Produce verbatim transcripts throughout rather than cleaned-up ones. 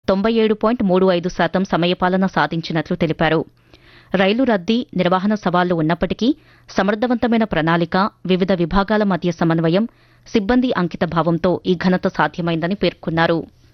తొంభై ఏడు పాయింట్ మూడు ఐదు శాతం సమయపాలన సాధించినట్లు తెలిపారు. రైలు రద్దీ, నిర్వహణ సవాళ్లు ఉన్నప్పటికీ సమర్థవంతమైన ప్రణాళిక, వివిధ విభాగాల మధ్య సమన్వయం, సిబ్బంది అంకితభావంతో ఈ ఘనత సాధ్యమైందని పేర్కొన్నారు.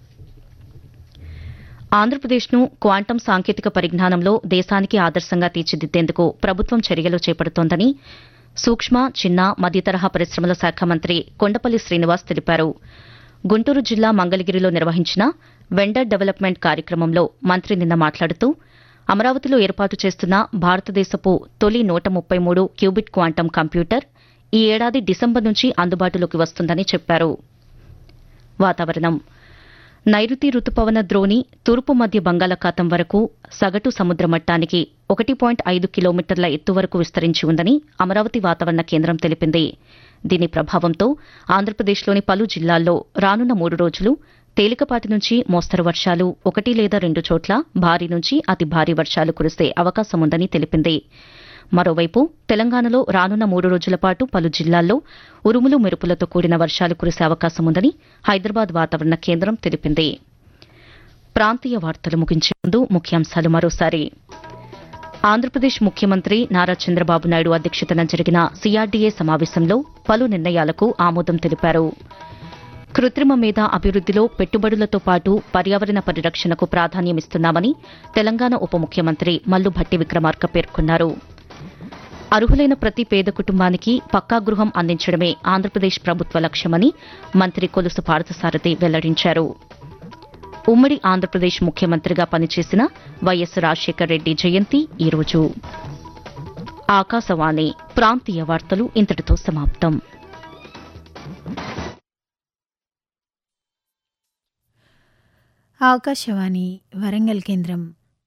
ఆంధ్రప్రదేశ్ను క్వాంటం సాంకేతిక పరిజ్ఞానంలో దేశానికి ఆదర్శంగా తీర్చిదిద్దేందుకు ప్రభుత్వం చర్యలు చేపడుతోందని సూక్ష్మ, చిన్న, మధ్యతరహా పరిశ్రమల శాఖ మంత్రి కొండపల్లి శ్రీనివాస్ తెలిపారు. గుంటూరు జిల్లా మంగళగిరిలో నిర్వహించిన వెండర్ డెవలప్మెంట్ కార్యక్రమంలో మంత్రి నిన్న మాట్లాడుతూ అమరావతిలో ఏర్పాటు చేస్తున్న భారతదేశపు తొలి నూట ముప్పై మూడు క్యూబిట్ క్వాంటం కంప్యూటర్ ఈ ఏడాది డిసెంబర్ నుంచి అందుబాటులోకి వస్తుందని చెప్పారు. వాతావరణం. నైరుతి రుతుపవన ద్రోణి తూర్పు మధ్య బంగాళాఖాతం వరకు సగటు సముద్ర మట్టానికి ఒకటి పాయింట్ ఐదు కిలోమీటర్ల ఎత్తు వరకు విస్తరించి ఉందని అమరావతి వాతావరణ కేంద్రం తెలిపింది. దీని ప్రభావంతో ఆంధ్రప్రదేశ్లోని పలు జిల్లాల్లో రానున్న మూడు రోజులు తేలికపాటి నుంచి మోస్తరు వర్షాలు, ఒకటి లేదా రెండు చోట్ల భారీ నుంచి అతి భారీ వర్షాలు కురిసే అవకాశముందని తెలిపింది. మరోవైపు తెలంగాణలో రానున్న మూడు రోజుల పాటు పలు జిల్లాల్లో ఉరుములు మెరుపులతో కూడిన వర్షాలు కురిసే అవకాశముందని హైదరాబాద్ వాతావరణ కేంద్రం తెలిపింది. ప్రాంతీయ వార్తలు ముగించే ముందు ముఖ్యాంశాలు మరోసారి. ఆంధ్రప్రదేశ్ ముఖ్యమంత్రి నారా చంద్రబాబు నాయుడు అధ్యక్షతన జరిగిన సీఆర్డీఏ సమావేశంలో పలు నిర్ణయాలకు ఆమోదం తెలిపారు. కృత్రిమ మేధ అభివృద్దిలో పెట్టుబడులతో పాటు పర్యావరణ పరిరక్షణకు ప్రాధాన్యమిస్తున్నామని తెలంగాణ ఉప ముఖ్యమంత్రి మల్లు భట్టి విక్రమార్క పేర్కొన్నారు. అర్హులైన ప్రతి పేద కుటుంబానికి పక్కా గృహం అందించడమే ఆంధ్రప్రదేశ్ ప్రభుత్వ లక్ష్యమని మంత్రి కొలుసు పార్థసారథి వెల్లడించారు. ఉమ్మడి ఆంధ్రప్రదేశ్ ముఖ్యమంత్రిగా పనిచేసిన వైఎస్ రాజశేఖర్ రెడ్డి జయంతి ఈరోజు. ఆకాశవాణి ప్రాంతీయ వార్తలు ఇంతటితో సమాప్తం. ఆకాశవాణి వరంగల్ కేంద్రం.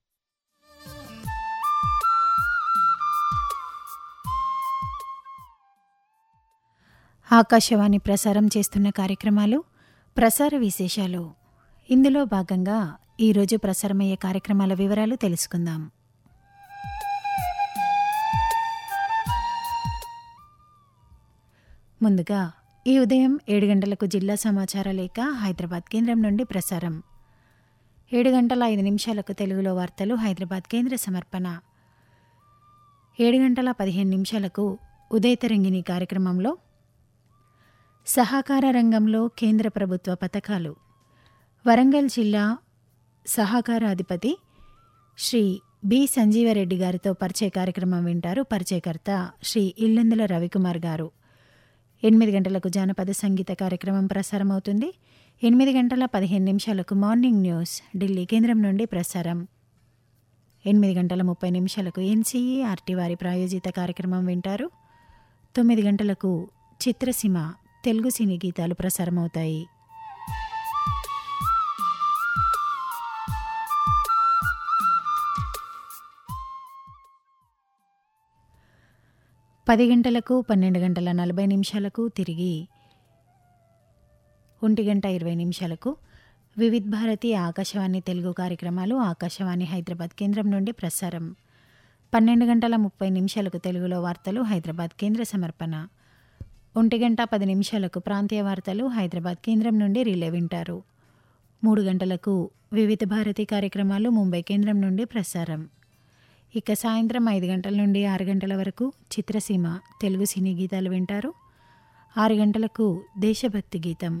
ఆకాశవాణి ప్రసారం చేస్తున్న కార్యక్రమాలు, ప్రసార విశేషాలు. ఇందులో భాగంగా ఈరోజు ప్రసారమయ్యే కార్యక్రమాల వివరాలు తెలుసుకుందాం. ముందుగా ఈ ఉదయం ఏడు గంటలకు జిల్లా సమాచార లేఖ హైదరాబాద్ కేంద్రం నుండి ప్రసారం. ఏడు గంటల ఐదు నిమిషాలకు తెలుగులో వార్తలు హైదరాబాద్ కేంద్ర సమర్పణ. ఏడు గంటల పదిహేను నిమిషాలకు ఉదయతరంగిణి కార్యక్రమంలో సహకార రంగంలో కేంద్ర ప్రభుత్వ పథకాలు, వరంగల్ జిల్లా సహకార అధిపతి శ్రీ బి సంజీవరెడ్డి గారితో పరిచయ కార్యక్రమం వింటారు. పరిచయకర్త శ్రీ ఇల్లందుల రవికుమార్ గారు. ఎనిమిది గంటలకు జానపద సంగీత కార్యక్రమం ప్రసారమవుతుంది. ఎనిమిది గంటల పదిహేను నిమిషాలకు మార్నింగ్ న్యూస్ ఢిల్లీ కేంద్రం నుండి ప్రసారం. ఎనిమిది గంటల ముప్పై నిమిషాలకు ఎన్సీఈఆర్టీ వారి ప్రాయోజిత కార్యక్రమం వింటారు. తొమ్మిది గంటలకు చిత్రసీమ తెలుగు సినీ గీతాలు ప్రసారమవుతాయి. పది గంటలకు, పన్నెండు గంటల నలభై నిమిషాలకు, తిరిగి ఒంటి గంట ఇరవై నిమిషాలకు వివిధ్ భారతి ఆకాశవాణి తెలుగు కార్యక్రమాలు ఆకాశవాణి హైదరాబాద్ కేంద్రం నుండి ప్రసారం. పన్నెండు గంటల ముప్పై నిమిషాలకు తెలుగులో వార్తలు హైదరాబాద్ కేంద్ర సమర్పణ. ఒంటి గంట పది నిమిషాలకు ప్రాంతీయ వార్తలు హైదరాబాద్ కేంద్రం నుండి రిలే వింటారు. మూడు గంటలకు వివిధ భారతి కార్యక్రమాలు ముంబై కేంద్రం నుండి ప్రసారం. ఇక సాయంత్రం ఐదు గంటల నుండి ఆరు గంటల వరకు చిత్రసీమ తెలుగు సినీ గీతాలు వింటారు. ఆరు గంటలకు దేశభక్తి గీతం.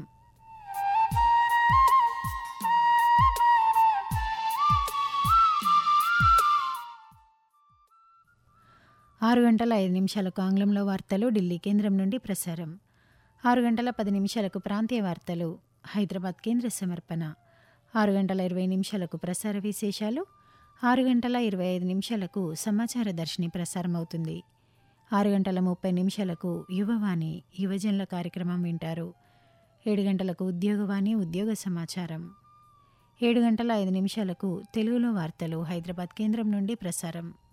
ఆరు గంటల ఐదు నిమిషాలకు ఆంగ్లంలో వార్తలు ఢిల్లీ కేంద్రం నుండి ప్రసారం. ఆరు గంటల పది నిమిషాలకు ప్రాంతీయ వార్తలు హైదరాబాద్ కేంద్ర సమర్పణ. ఆరు గంటల ఇరవై నిమిషాలకు ప్రసార విశేషాలు. ఆరు గంటల ఇరవై ఐదు నిమిషాలకు సమాచార దర్శిని ప్రసారం అవుతుంది. ఆరు గంటల ముప్పై నిమిషాలకు యువవాణి యువజనుల కార్యక్రమం వింటారు. ఏడు గంటలకు ఉద్యోగవాణి ఉద్యోగ సమాచారం. ఏడు గంటల ఐదు నిమిషాలకు తెలుగులో వార్తలు హైదరాబాద్ కేంద్రం నుండి ప్రసారం.